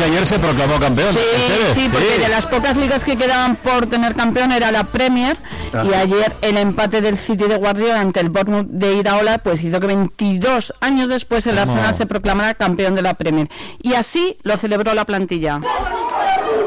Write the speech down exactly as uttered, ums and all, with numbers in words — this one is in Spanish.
que ayer se proclamó campeón. Sí, sí, porque sí. de las pocas ligas que quedaban por tener campeón era la Premier. Ajá. Y ayer el empate del City de Guardiola ante el Bournemouth de Iraola pues hizo que veintidós años después el Arsenal no. se proclamara campeón de la Premier. Y así lo celebró la plantilla.